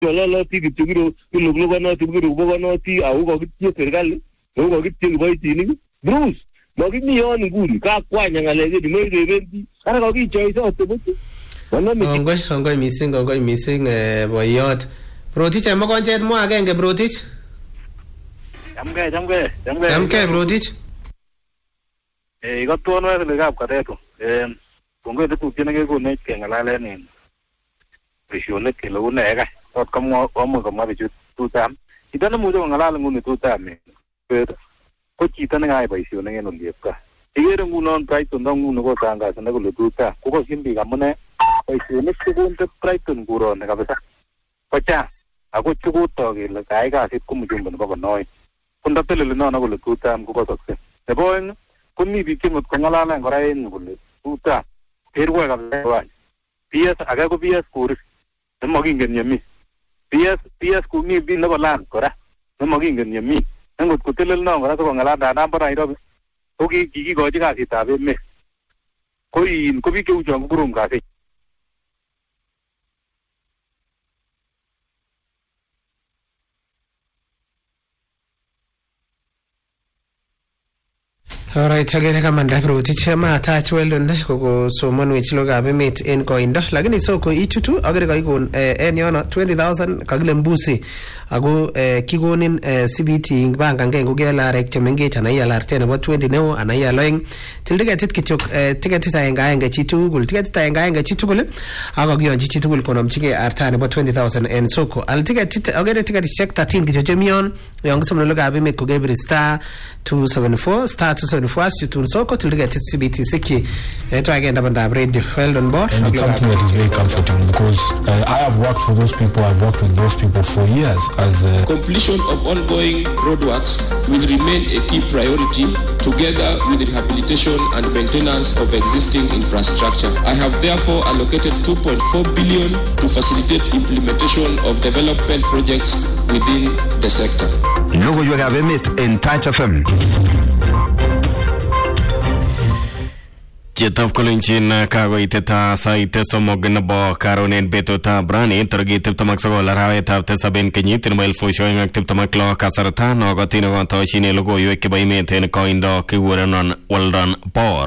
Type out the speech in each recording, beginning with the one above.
ngololoti kityo kiloglogonoti kirobogonoti au kokitye serikali au kokitye kiboitinik Bruce makimi yon nguni kakwanya ngalechu mekebendi ara kokichoisote buch Ongoi missing boyot Brotich amakonjet mo agenge Brotich Jamke Brotich ikotwonwe kole kapkatetu kongoi tetutiet nekekonech kengalalen en boisionik kele une kai tot komwa bichu tutam chito nemuche kongalal nguni tutam ko chito nekayai boisionik en oliep kaa ikere ngunon Brighton nguni kotangasane kole tutam kokosyin biik amune boisionik chekonde Brighton kuroni kabisa kochang ako chukotok kele kayai kasit ko mjumbe nebo Konoin kondateleli nono kole tutam kokosokse nebo oeng komi biik chemot kongalalen kora en kole tutam terwoi kabisa PS age ko PS kuris nemakingen yemi PS komi biik nebo land kora nemakingen yemi ngot kotelel non kora sikongalal dandan bo Nairobi ko kikikochi kasitab emet ko biik cheu chon kokurum kasit. Alright, agere kamanda Brotich matach weldon koko somanwech logab emet en koindo lakini soko ichutu agere kaikon en yono 20,000 kakile mbusi ako kikonin CBT bangange ngokela arek chemengech anayal arte nebo 20 neo anayal oeng til tiketit kityok tiketit aenge chitugul tiketit aenge chitugul akakiyonchi chitugul konomchige arta nebo 20,000 en soko al tiketit agere tiketishek 13 kityo chemion yon kisomno logab emet kokebir star 274 chitun soko til tiketit CBT siki to agenda bandab radio well done board and it's something that is very comforting because I have worked for those people, I've worked with those people for years. As completion of ongoing roadworks will remain a key priority together with the rehabilitation and maintenance of existing infrastructure. I have therefore allocated 2.4 billion to facilitate implementation of development projects within the sector. Luego yo grabé en Touch FM. Chitap Kolinchin kagoiteta saite somog nabo karonen betota brani torgi tiptamak sogol arawetap tesabin kenyit in mail fushoing tiptamak lo kasarta nogotino gonto shine logo yueke baimeten koindo kiwuranon waldan por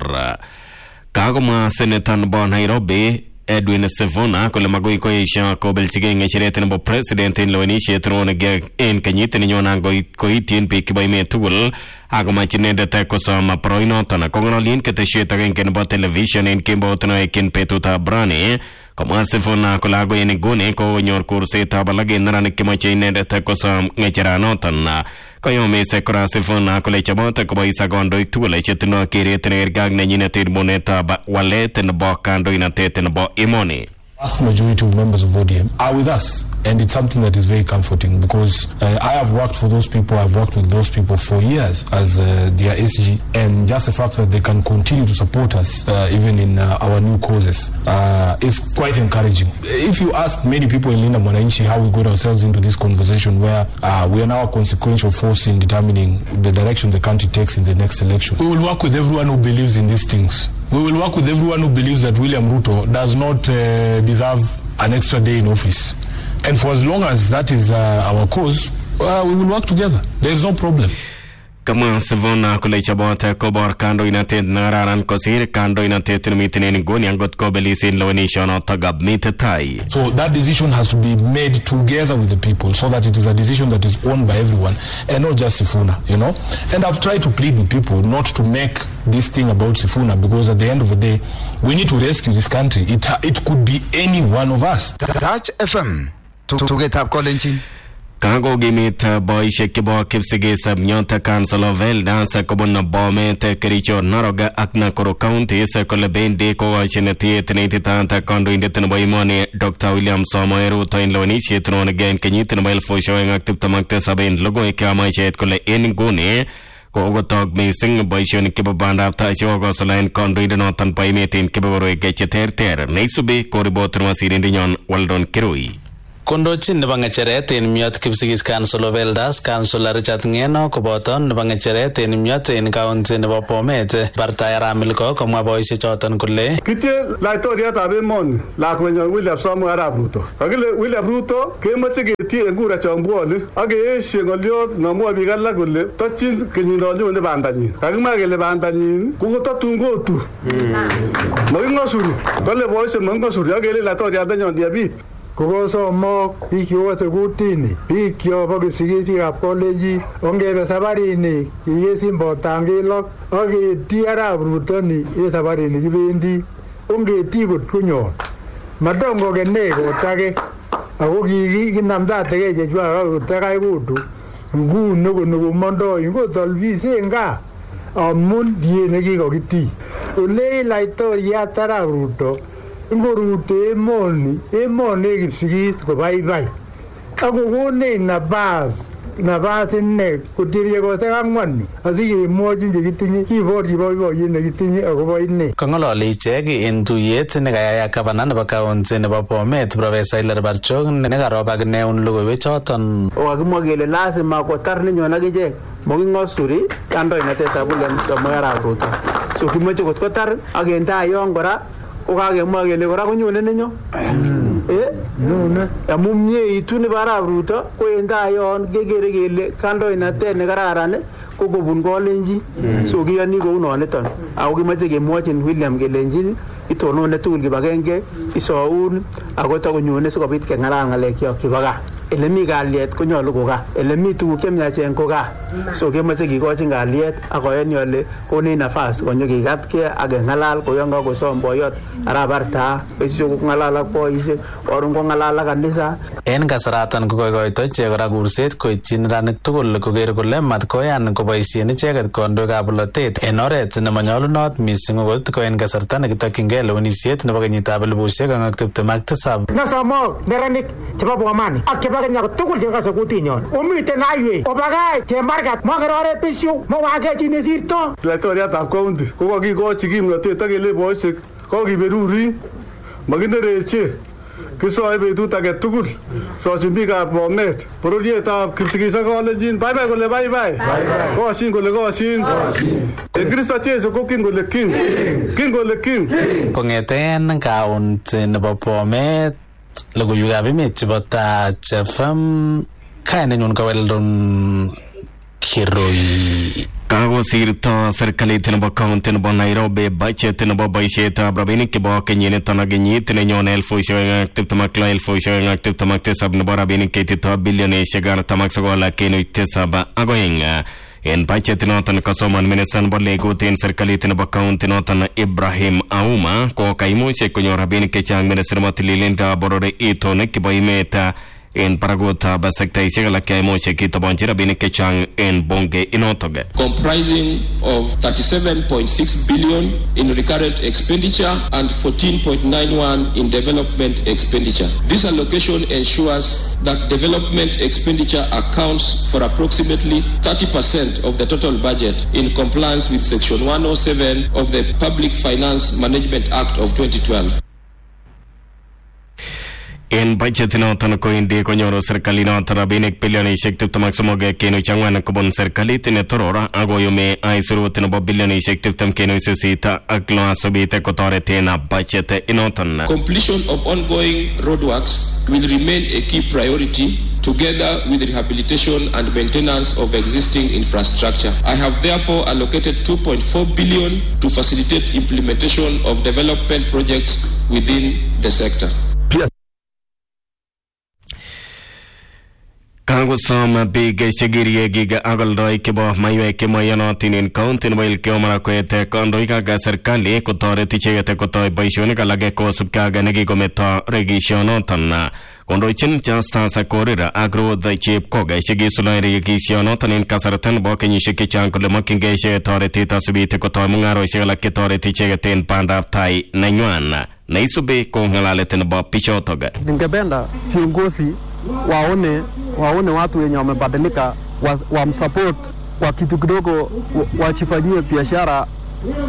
kagoma senetan bo Nairobi Edwin Sifuna kule magui ko isha ko belchige ngechirete nebo president in loni shetrone ge en kenyit ni nyona ko itin pe kibaime tugul agoma chinende te ko sama proino tona kongono lin kete sheta gen bo television en kimbo tona ekin petuta brani koma Sifuna kula go en gone ko nyor kurse ta balage narane kimache inende te ko sam ngechirano tona kayo me se kora Sifuna kule chabota ko isa gondo itule chetno kirete nergag nenyine tir boneta ba walete no bokando inatete no bo imoni. Vast majority of members of ODM are with us, and it's something that is very comforting because I have worked for those people, I've worked with those people for years as their SG, and just the fact that they can continue to support us even in our new causes is quite encouraging. If you ask many people in Linda Mwananchi how we got ourselves into this conversation where we are now a consequential force in determining the direction the country takes in the next election, we will work with everyone who believes in these things. We will work with everyone who believes that William Ruto does not deserve an extra day in office. And for as long as that is our cause, we will work together. There is no problem. Kama Sivona kule chabota kobor kando inatet nararan kosir kando inatet mitinen ngoni angot ko belisin lonisha no tagab mitetai. So that decision has to be made together with the people so that it is a decision that is owned by everyone and not just Sifuna, you know. And I've tried to plead with people not to make this thing about Sifuna because at the end of the day we need to rescue this country. It could be any one of us. Touch FM to get up calling. Kago gimit boy bo kipsige sab nyonta council of Elders kobon bome te kericho naroga akna koro county se kolebende ko chineti etnitanta kondo indeten boy money Dr. William Samoeru to in loni chetron again kenyit no fo showing active tamakte saben logo ikama chet kole engone ko gotok missing boyshon kibabanda ta shogo solain kondo indenotan paimetin kiboro gecheter ter neisubi koribotro masirindi nyon waldon kirui Kondochin nebo ngecheret en Myot Kipsigis Council of Elders, Councilor Richard Ngeno koboto nebo ngecheret en Myot en county nebo Bomet, Bartaya Ramilko komwa boisiek choton kole kitie laitoriatab emoni lakwenyon William Samoei Arap Ruto. Kakile William Ruto kemoche ketie en kura chon bwone ak keeshe ng'olyot nomwoe biik alak kole tokyin kenyino nyone bandanyin. Kakimwa kele bandanyin kokototun kotu. Making'osuri. Kole boisiek making'osuri ak kele laitoriatenyon Diabit. Kokosomok biik chebo sekutini, biik chebo Kipsigis, biikab koleji, ongebe sabarini kiyesin Botangilok ak keti Arap Ruto ni en sabarini kibendi ongeti kot konyon. Matom kokene kotage ako kikinamdategei chechwak ak kotagai kotu nguni konomondoi kotolvisen gaa amun die nekikokiti. Ole laitoriat Arap Ruto ngorute emoni Kipsigis kobaibai ako konech nabas inne kotirie kosek ang'wan asikemwochin chekitinye kiborchi boiboiyet nekitinye akobo inne. Kong'ololi ichek en tuyet nekayai gavana nebo county nebo Bomet Professor Hilary Barchok nekarob ak neun logoiwek choton. Kakimwa kele lazima kotar nenyon ak ichek moking'osuri kandoinatetab William Samoei Arap Ruto. So kimoche kot kotar ak en tai yon kora kokakemwa kele kora konyone nenyo. Amun mieitu nebo Arap Ruto ko en tai yon kekere kele kandoinatet nekararan ko kobun kolenjin. So kiyoni kounoniton. Ako kimoche kemwochin William kelenjin itonone tugul kibagenge isoun ako takonyone sikobit keng'alal ng'alekyok chebo gaa. Ele mi kalyet konyolu ko gaa. Ele mi tuguk chemiachen ko gaa. So kemoche kikochin kalyet ak oyoni ole konech nafas konyo kikatkei ak keng'alal koyon kakosom boyot Arap Barta besio kong'alal ak boisiek oron kong'alal ak kanisa. En kasaratan kokoikoito ichek kora kurset koityi neranik tugul koker kole matkoyan koboisien icheket kandoikab bolotet en oret nemanyolunot mising okot ko en kasarta nekitokyingei lewenisiet nebo kenyitab 2027. Nasomok neranik chebo Bomani ak chebo Kenya tugul chekase kutinyon omiten highway obakach chemargat moker oret besio mowake nesirto. Laitoriatab county kokakikochi kimnotet ak kele boisiek kokiberuri makinereche kisoe betut age tugul sochin biikab Bomet bororietab Kipsigis ak Kalenjin baibai kole baibai koshin kole koshin en Kristo Jesu ko king kole king kole king. Kong'eten county nebo Bomet logoiwekab emet chebo Touch FM kainenyun ko Weldon Kiroi. Kakosirto serikalit nebo county nebo Nairobi budget nebo boisietab rabinik chebo kenyiniton ak kenyit nenyone 2026-2027 nebo rabinik keitito bilionisiek 49.7 ak oeng. En budget noton kasoman minister nebo legut en serikalit nebo county noton Ibrahim Auma ko kaimuch konyor rabinik chechang minister nebo tililindab borori itonik chebo emet en paragutab sektaisiek alak kaimuch kitobonchi rabinik chechang en bunge inotok. Comprising of 37.6 billion in recurrent expenditure and 14.91 in development expenditure. This allocation ensures that development expenditure accounts for approximately 30% of the total budget in compliance with Section 107 of the Public Finance Management Act of 2012. En budget noton ko hindi konyoru serikali noton rabinik bilionisiek 23.4 kobun serikalit netorora akoyume aisurut nebo bilionisiek 20.8 ak lo asobite kotoreten budget inoton. Completion of ongoing roadworks will remain a key priority together with the rehabilitation and maintenance of existing infrastructure. I have therefore allocated 2.4 billion to facilitate implementation of development projects within the sector. Kagosom biik chegiriegig agoldoi chebo maiwek chemoiyonotin en county nebo Elgeyo Marakwet kandoik ak serikali kotoret icheket kotoi boisionik alak kosubkei ak nekikometo regisionoton. Kondochin Justus Korir ak Ruth Chepkoge chekisuldaen regisionoton en kasarta nebo kenyisiek chechang kole mokyingei icheket toretet asubit kotoi mung'arosiek alak chetoreti icheket en bandab tai nenywan. Neisubi ko ng'alalet nebo bichotok. Ningependa viongozi waone watu wenye wamebadilika, wamsupport kwa kitu kidogo, wachifanyie biashara